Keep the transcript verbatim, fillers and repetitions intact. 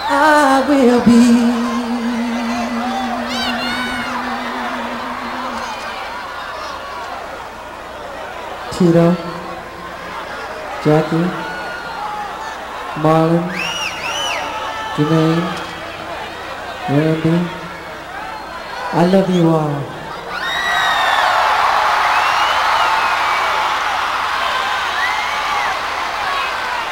I will be. Tito, Jackie, Marlon, Jermaine, Randy, I love you all.